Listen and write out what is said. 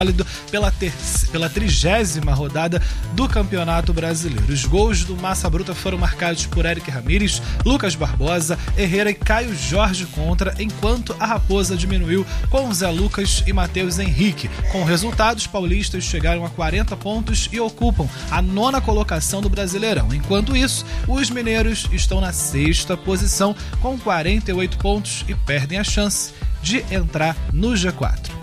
válido pela 30ª rodada do Campeonato Brasileiro. Os gols do Massa Bruta foram marcados por Eric Ramírez, Lucas Barbosa, Herrera e Caio Jorge contra, enquanto a Raposa diminuiu com Zé Lucas e Matheus Henrique. Com o resultado, os paulistas chegaram a 40 pontos e ocupam a 9ª colocação do Brasileirão. Enquanto isso, os mineiros estão na 6ª posição com 48 pontos e perdem a chance de entrar no G4.